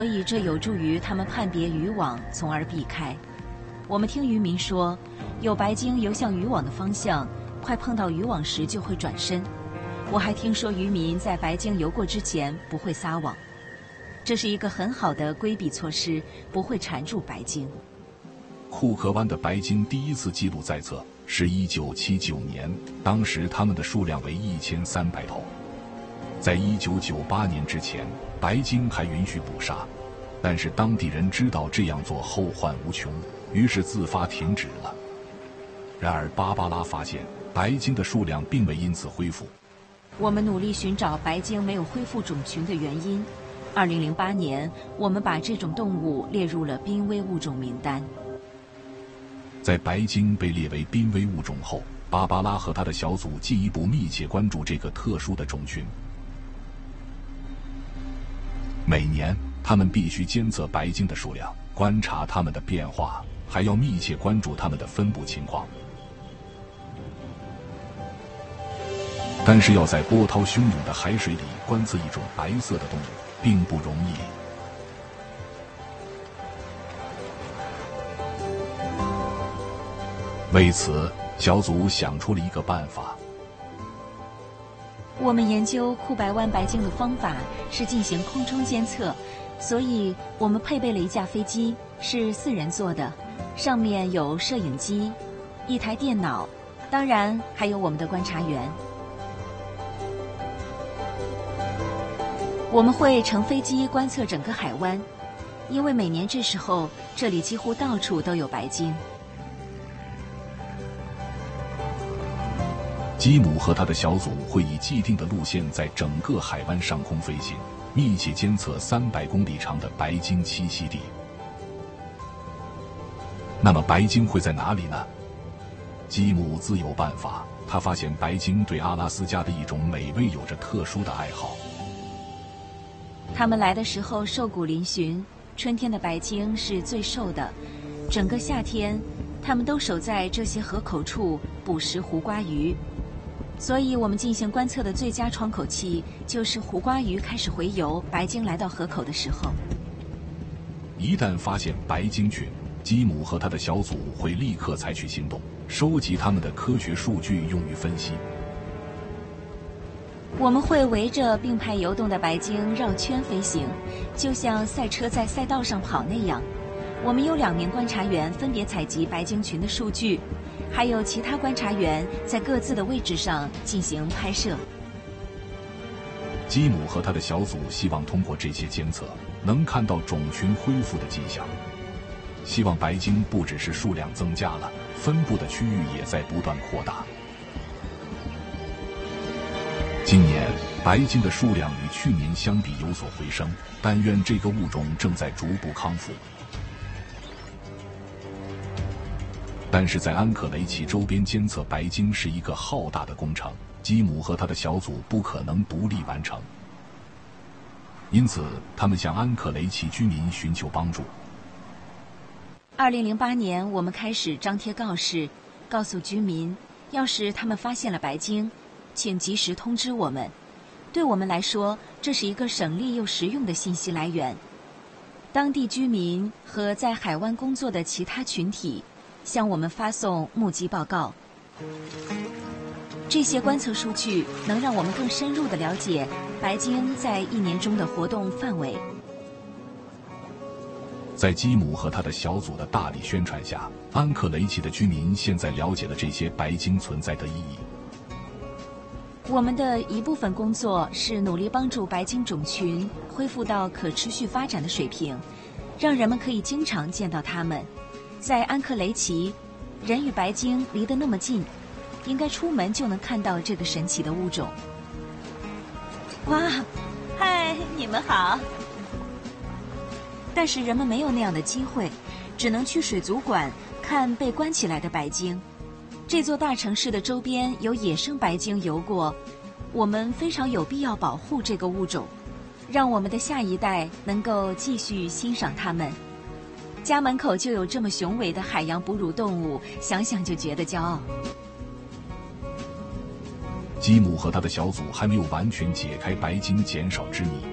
所以这有助于他们判别渔网，从而避开。我们听渔民说，有白鲸游向渔网的方向，快碰到渔网时就会转身。我还听说渔民在白鲸游过之前不会撒网，这是一个很好的规避措施，不会缠住白鲸。 库克湾的白鲸第一次记录在册是1979年，当时它们的数量为1300头。在1998年之前，白鲸还允许捕杀，但是当地人知道这样做后患无穷，于是自发停止了。然而芭芭拉发现，白鲸的数量并未因此恢复。 我们努力寻找白鲸没有恢复种群的原因。2008年，我们把这种动物列入了濒危物种名单。 在白鲸被列为濒危物种后，芭芭拉和他的小组进一步密切关注这个特殊的种群。每年，他们必须监测白鲸的数量，观察它们的变化，还要密切关注它们的分布情况。但是要在波涛汹涌的海水里观测一种白色的动物，并不容易。为此，小组想出了一个办法。 我们研究库白湾白鲸的方法是进行空中监测，所以我们配备了一架飞机，是4人座的，上面有摄影机、一台电脑，当然还有我们的观察员。我们会乘飞机观测整个海湾，因为每年这时候这里几乎到处都有白鲸。 基姆和他的小组会以既定的路线在整个海湾上空飞行，密切监测300公里长的白鲸栖息地。那么白鲸会在哪里呢？基姆自有办法，他发现白鲸对阿拉斯加的一种美味有着特殊的爱好。 他们来的时候瘦骨嶙峋，春天的白鲸是最瘦的，整个夏天他们都守在这些河口处捕食胡瓜鱼。所以我们进行观测的最佳窗口期就是胡瓜鱼开始洄游，白鲸来到河口的时候。 一旦发现白鲸群，基姆和他的小组会立刻采取行动，收集他们的科学数据用于分析。 我们会围着并排游动的白鲸绕圈飞行，就像赛车在赛道上跑那样。我们有2名观察员分别采集白鲸群的数据，还有其他观察员在各自的位置上进行拍摄。 基姆和他的小组希望通过这些监测，能看到种群恢复的迹象。希望白鲸不只是数量增加了，分布的区域也在不断扩大。今年白鲸的数量与去年相比有所回升，但愿这个物种正在逐步康复。但是在安克雷奇周边监测白鲸是一个浩大的工程，基姆和他的小组不可能独立完成，因此他们向安克雷奇居民寻求帮助。 2008年，我们开始张贴告示，告诉居民，要是他们发现了白鲸，请及时通知我们。对我们来说，这是一个省力又实用的信息来源。当地居民和在海湾工作的其他群体向我们发送目击报告。这些观测数据能让我们更深入地了解白鲸在1年中的活动范围。 在基姆和他的小组的大力宣传下，安克雷奇的居民现在了解了这些白鲸存在的意义。 我们的一部分工作是努力帮助白鲸种群恢复到可持续发展的水平，让人们可以经常见到它们。在安克雷奇，人与白鲸离得那么近，应该出门就能看到这个神奇的物种。哇，嗨，你们好！但是人们没有那样的机会，只能去水族馆看被关起来的白鲸。这座大城市的周边有野生白鲸游过，我们非常有必要保护这个物种，让我们的下一代能够继续欣赏它们。家门口就有这么雄伟的海洋哺乳动物，想想就觉得骄傲。 基姆和他的小组还没有完全解开白鲸减少之谜，